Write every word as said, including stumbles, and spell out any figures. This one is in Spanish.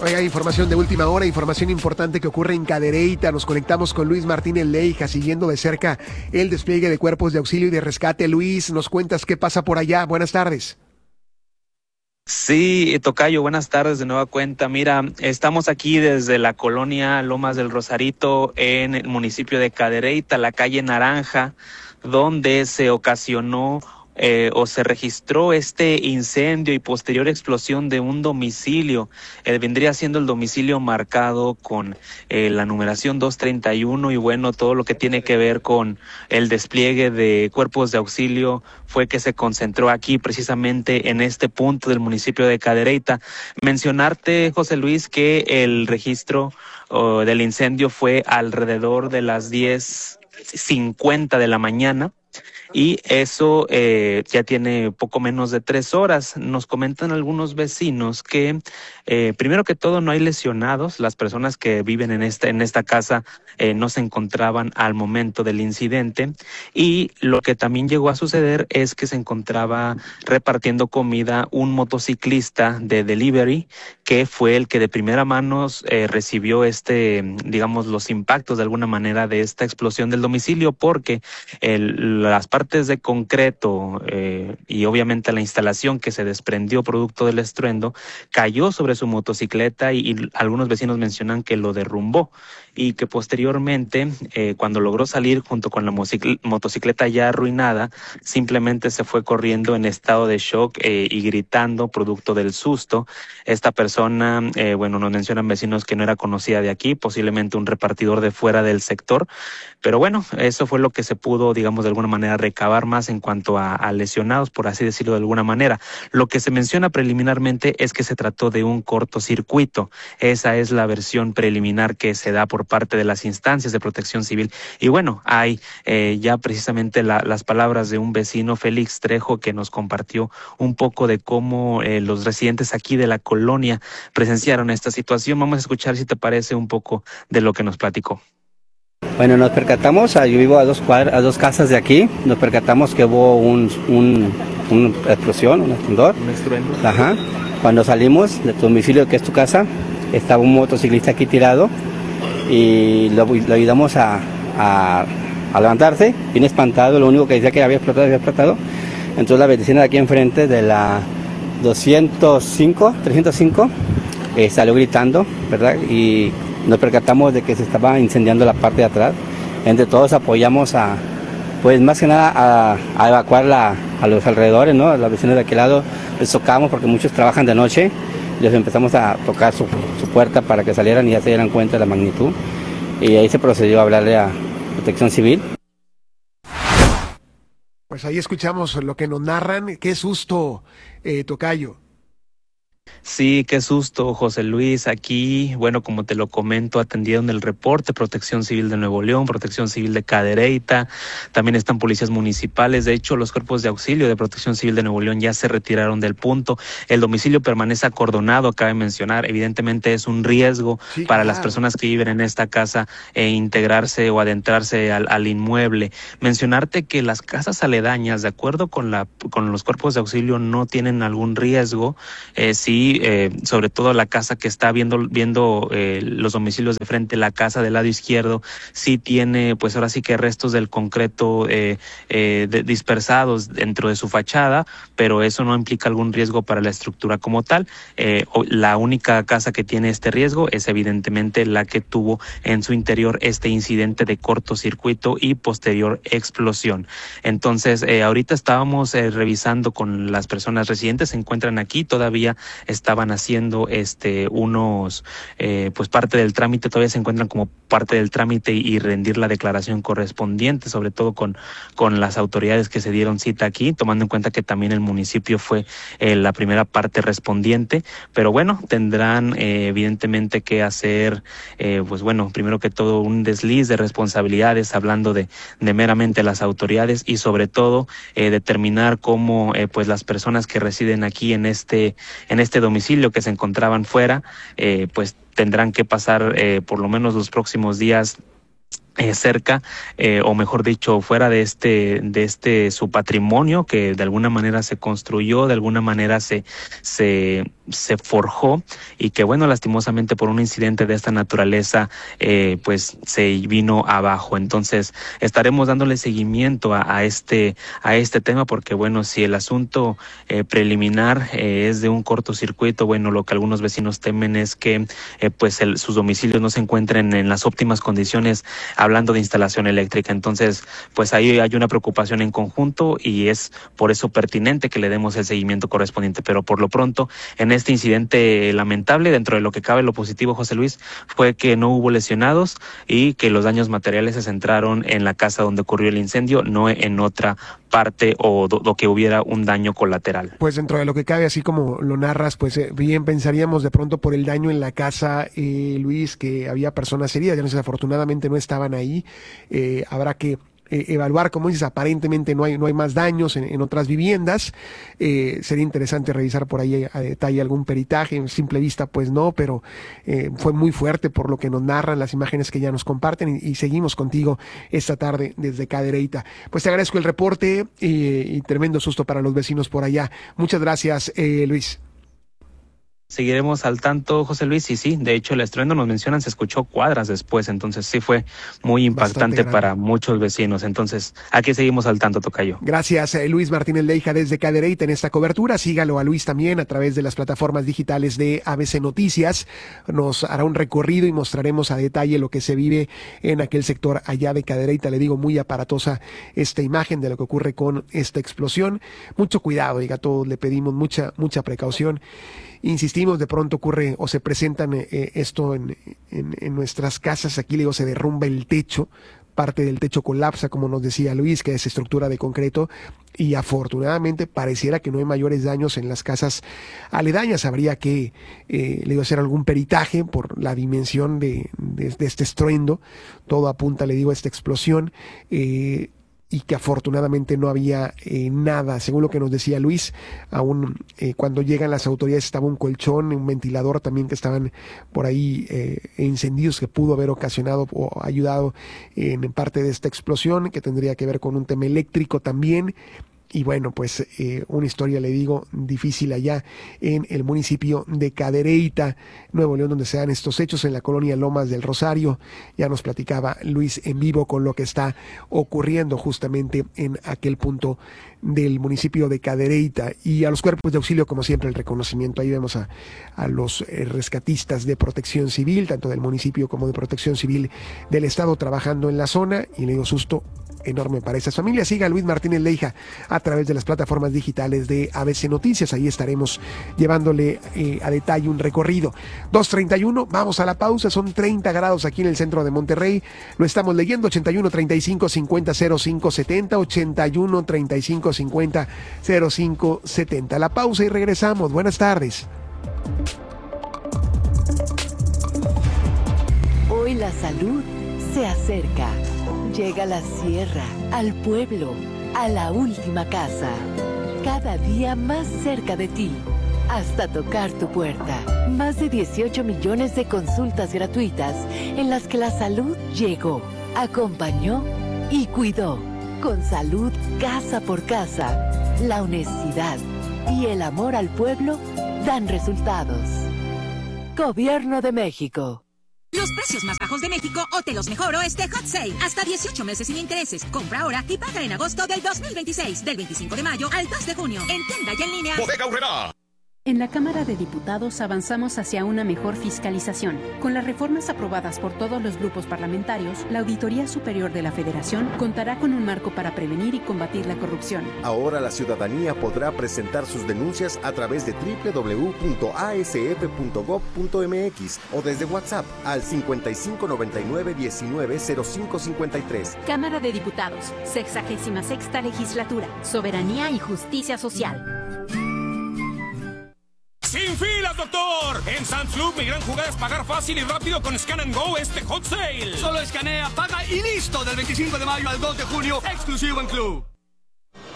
Oiga, información de última hora, información importante que ocurre en Cadereyta. Nos conectamos con Luis Martínez Leija, siguiendo de cerca el despliegue de cuerpos de auxilio y de rescate. Luis, nos cuentas qué pasa por allá. Buenas tardes. Sí, tocayo, buenas tardes de nueva cuenta. Mira, estamos aquí desde la colonia Lomas del Rosarito, en el municipio de Cadereyta, la calle Naranja, donde se ocasionó Eh, o se registró este incendio y posterior explosión de un domicilio. Eh, vendría siendo el domicilio marcado con eh, la numeración doscientos treinta y uno, y bueno, todo lo que tiene que ver con el despliegue de cuerpos de auxilio fue que se concentró aquí precisamente en este punto del municipio de Cadereyta. Mencionarte, José Luis, que el registro oh, del incendio fue alrededor de las diez cincuenta de la mañana. Y eso eh, ya tiene poco menos de tres horas. Nos comentan algunos vecinos que, eh, primero que todo, no hay lesionados. Las personas que viven en esta, en esta casa eh, no se encontraban al momento del incidente. Y lo que también llegó a suceder es que se encontraba repartiendo comida un motociclista de delivery, que fue el que de primera mano eh, recibió este, digamos, los impactos de alguna manera de esta explosión del domicilio, porque el, las partes de concreto eh, y obviamente la instalación que se desprendió producto del estruendo cayó sobre su motocicleta, y, y algunos vecinos mencionan que lo derrumbó, y que posteriormente eh, cuando logró salir junto con la motocicleta ya arruinada, simplemente se fue corriendo en estado de shock eh, y gritando producto del susto. Esta persona, eh, bueno, nos mencionan vecinos que no era conocida de aquí, posiblemente un repartidor de fuera del sector, pero bueno, eso fue lo que se pudo, digamos, de alguna manera recabar más en cuanto a, a lesionados, por así decirlo de alguna manera. Lo que se menciona preliminarmente es que se trató de un cortocircuito. Esa es la versión preliminar que se da por parte de las instancias de protección civil. Y bueno, hay eh, ya precisamente la, las palabras de un vecino, Félix Trejo, que nos compartió un poco de cómo eh, los residentes aquí de la colonia presenciaron esta situación. Vamos a escuchar, si te parece, un poco de lo que nos platicó. Bueno, nos percatamos, yo vivo a dos cuadras, a dos casas de aquí, nos percatamos que hubo un, un, una explosión, un estruendo. Un estruendo. Ajá. Cuando salimos de tu domicilio, que es tu casa, estaba un motociclista aquí tirado y lo, lo ayudamos a, a, a levantarse, bien espantado, lo único que decía que había explotado, había explotado. Entonces la vecina de aquí enfrente, de la doscientos cinco, trescientos cinco, eh, salió gritando, ¿verdad? Y nos percatamos de que se estaba incendiando la parte de atrás. Entre todos apoyamos a, pues más que nada a, a evacuar la, a los alrededores, ¿no? A los vecinos de aquel lado les tocamos porque muchos trabajan de noche. Les empezamos a tocar su, su puerta para que salieran y ya se dieran cuenta de la magnitud. Y ahí se procedió a hablarle a Protección Civil. Pues ahí escuchamos lo que nos narran. Qué susto, eh, tocayo. Sí, qué susto, José Luis. Aquí, bueno, como te lo comento, atendieron el reporte Protección Civil de Nuevo León, Protección Civil de Cadereyta, también están policías municipales. De hecho, los cuerpos de auxilio de Protección Civil de Nuevo León ya se retiraron del punto. El domicilio permanece acordonado, cabe mencionar. Evidentemente es un riesgo sí, para claro. las personas que viven en esta casa e integrarse o adentrarse al, al inmueble. Mencionarte que las casas aledañas, de acuerdo con la con los cuerpos de auxilio, no tienen algún riesgo. Eh, sí, Eh, sobre todo la casa que está viendo viendo eh, los domicilios de frente, la casa del lado izquierdo, sí tiene, pues ahora sí que restos del concreto eh, eh, de, dispersados dentro de su fachada, pero eso no implica algún riesgo para la estructura como tal. Eh, la única casa que tiene este riesgo es evidentemente la que tuvo en su interior este incidente de cortocircuito y posterior explosión. Entonces, eh, ahorita estábamos eh, revisando con las personas residentes, se encuentran aquí, todavía estaban haciendo este unos eh, pues parte del trámite, todavía se encuentran como parte del trámite y, y rendir la declaración correspondiente, sobre todo con con las autoridades que se dieron cita aquí, tomando en cuenta que también el municipio fue eh, la primera parte respondiente. Pero bueno, tendrán eh, evidentemente que hacer eh, pues bueno, primero que todo un desliz de responsabilidades, hablando de de meramente las autoridades, y sobre todo eh, determinar cómo eh, pues las personas que residen aquí en este en este domicilio que se encontraban fuera, eh, pues tendrán que pasar eh, por lo menos los próximos días Eh, cerca eh, o mejor dicho fuera de este de este su patrimonio que de alguna manera se construyó, de alguna manera se se se forjó y que bueno, lastimosamente por un incidente de esta naturaleza eh, pues se vino abajo. Entonces estaremos dándole seguimiento a, a este a este tema porque bueno, si el asunto eh, preliminar eh, es de un cortocircuito, bueno, lo que algunos vecinos temen es que eh, pues el, sus domicilios no se encuentren en las óptimas condiciones, hablando de instalación eléctrica. Entonces, pues ahí hay una preocupación en conjunto y es por eso pertinente que le demos el seguimiento correspondiente. Pero por lo pronto, en este incidente lamentable, dentro de lo que cabe, lo positivo, José Luis, fue que no hubo lesionados y que los daños materiales se centraron en la casa donde ocurrió el incendio, no en otra parte o do, do que hubiera un daño colateral. Pues dentro de lo que cabe, así como lo narras, pues eh, bien pensaríamos de pronto por el daño en la casa, eh, Luis, que había personas heridas, ya desafortunadamente no estaban ahí. Eh, habrá que eh, evaluar, como dices, aparentemente no hay no hay más daños en, en otras viviendas. Eh, sería interesante revisar por ahí a detalle algún peritaje, en simple vista pues no, pero eh, fue muy fuerte por lo que nos narran las imágenes que ya nos comparten y, y seguimos contigo esta tarde desde Cadereyta. Pues te agradezco el reporte y, y tremendo susto para los vecinos por allá. Muchas gracias, eh, Luis. Seguiremos al tanto, José Luis, y sí, de hecho el estruendo, nos mencionan, se escuchó cuadras después, entonces sí fue muy impactante para muchos vecinos. Entonces aquí seguimos al tanto, tocayo. Gracias, eh, Luis Martínez Leija desde Cadereyta en esta cobertura. Sígalo a Luis también a través de las plataformas digitales de A B C Noticias. Nos hará un recorrido y mostraremos a detalle lo que se vive en aquel sector allá de Cadereyta. Le digo, muy aparatosa esta imagen de lo que ocurre con esta explosión. Mucho cuidado, diga, todos le pedimos mucha, mucha precaución. Insistimos, de pronto ocurre o se presentan eh, esto en, en, en nuestras casas. Aquí le digo, se derrumba el techo, parte del techo colapsa, como nos decía Luis, que es estructura de concreto, y afortunadamente pareciera que no hay mayores daños en las casas aledañas. Habría que eh, le digo, hacer algún peritaje por la dimensión de, de, de este estruendo. Todo apunta, le digo, a esta explosión. Eh, y que afortunadamente no había eh, nada, según lo que nos decía Luis. Aún eh, cuando llegan las autoridades estaba un colchón, un ventilador también que estaban por ahí eh, encendidos, que pudo haber ocasionado o ayudado en parte de esta explosión, que tendría que ver con un tema eléctrico también. Y bueno, pues eh, una historia, le digo, difícil allá en el municipio de Cadereyta, Nuevo León, donde se dan estos hechos, en la colonia Lomas del Rosario. Ya nos platicaba Luis en vivo con lo que está ocurriendo justamente en aquel punto del municipio de Cadereyta. Y a los cuerpos de auxilio, como siempre, el reconocimiento. Ahí vemos a, a los eh, rescatistas de Protección Civil, tanto del municipio como de Protección Civil del Estado, trabajando en la zona. Y le digo, susto enorme para esas familias. Siga a Luis Martínez Leija a través de las plataformas digitales de A B C Noticias. Ahí estaremos llevándole eh, a detalle un recorrido. dos treinta y uno, vamos a la pausa. Son treinta grados aquí en el centro de Monterrey. Lo estamos leyendo. ochenta y uno, treinta y cinco, cincuenta, cero cinco, setenta. ochenta y uno, treinta y cinco, cincuenta, cero cinco, setenta. La pausa y regresamos. Buenas tardes. Hoy la salud se acerca. Llega a la sierra, al pueblo, a la última casa. Cada día más cerca de ti, hasta tocar tu puerta. Más de dieciocho millones de consultas gratuitas en las que la salud llegó, acompañó y cuidó. Con salud casa por casa, la honestidad y el amor al pueblo dan resultados. Gobierno de México. Los precios más bajos de México o te los mejoro este Hot Sale. Hasta dieciocho meses sin intereses. Compra ahora y paga en agosto del dos mil veintiséis. Del veinticinco de mayo al dos de junio. En tienda y en línea. Bodega Aurrerá. En la Cámara de Diputados avanzamos hacia una mejor fiscalización. Con las reformas aprobadas por todos los grupos parlamentarios, la Auditoría Superior de la Federación contará con un marco para prevenir y combatir la corrupción. Ahora la ciudadanía podrá presentar sus denuncias a través de doble u doble u doble u punto a s f punto gob punto m x o desde WhatsApp al cincuenta y cinco noventa y nueve diecinueve cero cinco cincuenta y tres. Cámara de Diputados, sexagésima sexta legislatura, soberanía y justicia social. ¡Sin filas, doctor! En Sam's Club, mi gran jugada es pagar fácil y rápido con Scan and Go este Hot Sale. Solo escanea, paga y listo. Del veinticinco de mayo al dos de junio, exclusivo en Club.